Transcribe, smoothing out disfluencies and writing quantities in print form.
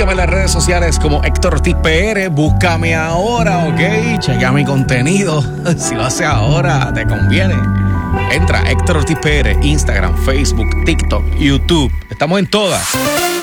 Sígueme en las redes sociales como Héctor Ortiz PR. Búscame ahora, ¿ok? Chequea mi contenido. Si lo haces ahora, te conviene. Entra Héctor Ortiz PR, Instagram, Facebook, TikTok, YouTube. Estamos en todas.